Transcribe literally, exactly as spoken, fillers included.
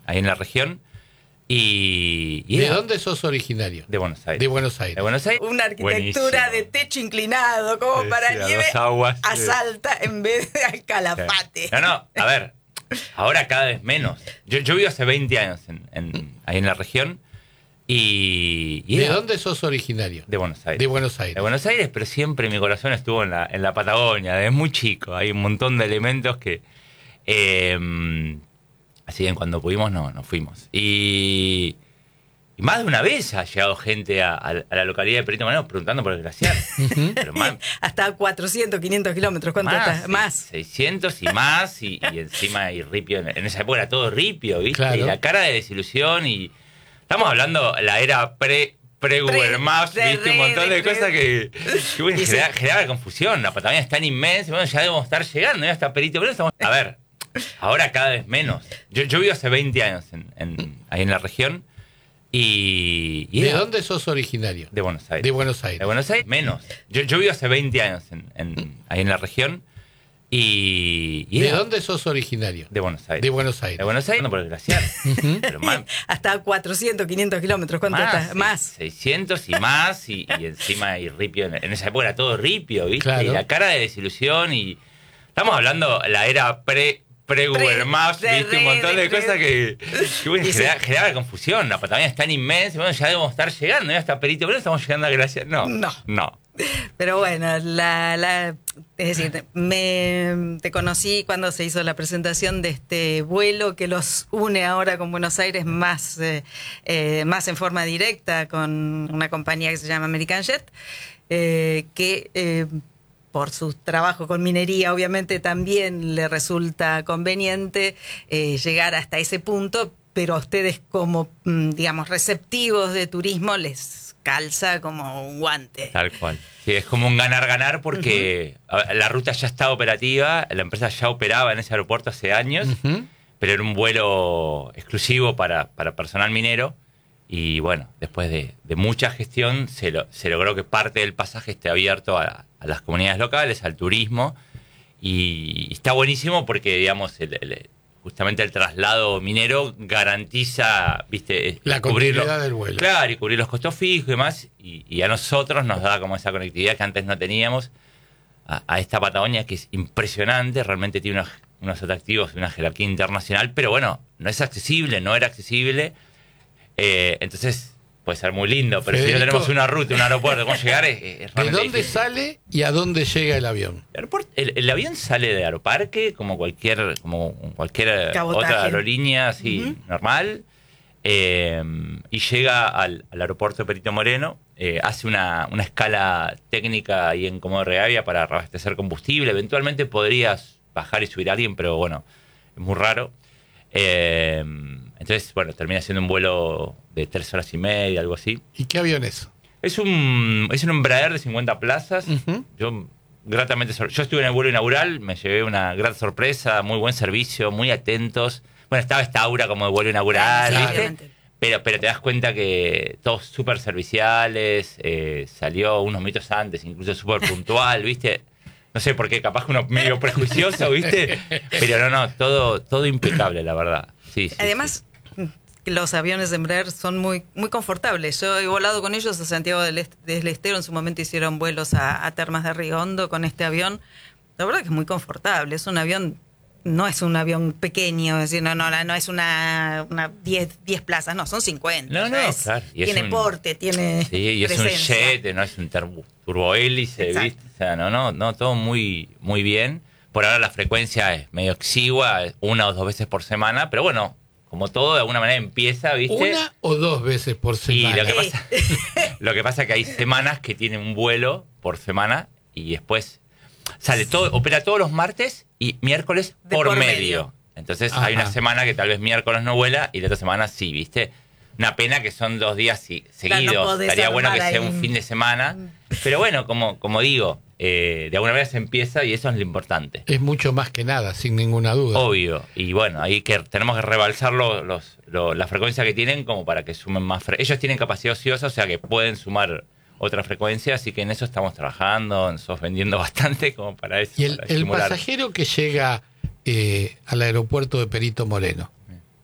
ahí en la región. Y, y ¿De era, dónde sos originario? De Buenos Aires. De Buenos Aires. De Buenos Aires. Una arquitectura Buenísimo. de techo inclinado, como Sí, para sí, a nieve, dos aguas, a sí. Salta en vez de al Calafate. No, no, a ver, ahora cada vez menos. Yo, yo vivo hace veinte años en, en, ahí en la región. Y, y ¿De era, dónde sos originario? De Buenos Aires. De Buenos Aires. De Buenos Aires, pero siempre mi corazón estuvo en la, en la Patagonia, desde muy chico. Hay un montón de elementos que... Eh, así que cuando pudimos, no, nos fuimos. Y, y más de una vez ha llegado gente a, a, a la localidad de Perito Moreno preguntando por el glaciar. Pero más, Hasta cuatrocientos, quinientos kilómetros, ¿cuánto más, está? sí, Más. seiscientos y más, y, y encima hay ripio. En, en esa época era todo ripio, ¿viste? Claro. Y la cara de desilusión y... Estamos hablando la era pre... Pre-Google Maps, de viste, un montón de red, cosas que, que bueno, Y sí. genera- generaba confusión. La Patagonia es tan inmensa, bueno, ya debemos estar llegando, ya está Perito Moreno, estamos... A ver, ahora cada vez menos. Yo, yo vivo hace veinte años en, en, ahí en la región. Y, y ¿De era, dónde sos originario? De Buenos Aires. De Buenos Aires. De Buenos Aires, menos. Yo, yo vivo hace veinte años en, en, ahí en la región. Y, y ¿De era, dónde sos originario? De Buenos Aires. De Buenos Aires. De Buenos Aires, no por el glaciar. Pero más, Hasta cuatrocientos, quinientos kilómetros, ¿cuánto más, está? sí, Más. seiscientos y más, y, y encima hay ripio. En, en esa época era todo ripio, ¿viste? Claro. Y la cara de desilusión y... Estamos hablando la era pre... Pre-Google Pre- Maps, de viste, un montón red, de pre- cosas que, que bueno, Y sí. genera- generaba confusión. La Patagonia es tan inmensa, bueno, ya debemos estar llegando, ya está Perito Moreno, estamos llegando a Glaciar. No, No. no. Pero bueno, la, la, es decir, me, te conocí cuando se hizo la presentación de este vuelo que los une ahora con Buenos Aires más, eh, eh, más en forma directa con una compañía que se llama American Jet, eh, que... Eh, por su trabajo con minería, obviamente también le resulta conveniente eh, llegar hasta ese punto, pero a ustedes como, mm, digamos, receptivos de turismo les calza como un guante. Tal cual. Sí, es como un ganar-ganar porque a ver, la ruta ya está operativa, la empresa ya operaba en ese aeropuerto hace años, Ujú. pero era un vuelo exclusivo para, para personal minero. Y bueno, después de, de mucha gestión se, lo, se logró que parte del pasaje esté abierto a, a las comunidades locales, al turismo. Y está buenísimo porque, digamos, el, el- justamente el traslado minero garantiza, viste, La cubrir continuidad los- del vuelo. Claro, y cubrir los costos fijos y demás. Y, y a nosotros nos da como esa conectividad que antes no teníamos a, a esta Patagonia que es impresionante, realmente tiene unos, unos atractivos y una jerarquía internacional, pero bueno, no es accesible, no era accesible. Eh, entonces puede ser muy lindo, pero si Federico, no tenemos una ruta, un aeropuerto, cómo llegar es, es ¿De realmente dónde difícil. sale y a dónde llega el avión? El, aeropuerto- el- el avión sale de Aeroparque como cualquier como cualquier Cabotaje. otra aerolínea así Ujú. normal eh, y llega al, al aeropuerto de Perito Moreno, eh, hace una, una escala técnica ahí en Comodoro Rivadavia para abastecer combustible. Eventualmente podrías bajar y subir a alguien, pero bueno, es muy raro. Eh, entonces, bueno, termina siendo un vuelo de tres horas y media, algo así. ¿Y qué avión es? Es un, es un Embraer de cincuenta plazas. Ujú. Yo gratamente sor- yo estuve en el vuelo inaugural, me llevé una gran sorpresa, muy buen servicio, muy atentos. Bueno, estaba esta aura como de vuelo inaugural, Sí, ¿viste? obviamente. Pero, pero te das cuenta que todos súper serviciales, eh, salió unos minutos antes, incluso súper puntual, ¿viste? No sé por qué, capaz que uno medio prejuicioso, ¿viste? Pero no, no, todo, todo impecable, la verdad. Sí, sí, Además, los aviones de Embraer son muy muy confortables. Yo he volado con ellos a Santiago del, Est- del Estero. En su momento hicieron vuelos a, a Termas de Río Hondo con este avión. La verdad que es muy confortable. Es un avión, no es un avión pequeño, es decir, no, no, no es una una diez plazas, no, son cincuenta. No, no, ya es- claro. Y es tiene un- porte, tiene Sí, y es un presencia. jet, no es un turbo, turbohélice, Exacto. ¿viste? O sea, no, no, no, todo muy, muy bien. Por ahora la frecuencia es medio exigua, es una o dos veces por semana, pero bueno, como todo, de alguna manera empieza, ¿viste? ¿Una o dos veces por Y semana? lo que pasa, lo que pasa es que hay semanas que tienen un vuelo por semana y después sale todo, opera todos los martes y miércoles De por, por medio. medio. Entonces Ajá. hay una semana que tal vez miércoles no vuela y la otra semana sí, ¿viste? Una pena que son dos días sí- Claro, no seguidos. podés Estaría bueno que armar sea ahí un un- fin de semana. Pero bueno, como, como digo, eh, de alguna manera se empieza y eso es lo importante. Es mucho más que nada, sin ninguna duda. Obvio. Y bueno, ahí que tenemos que rebalsar lo- los, lo- la frecuencia que tienen como para que sumen más fre Ellos tienen capacidad ociosa, o sea que pueden sumar otra frecuencia, así que en eso estamos trabajando, nosotros vendiendo bastante como para eso. Y el, para el estimular. pasajero que llega eh, al aeropuerto de Perito Moreno,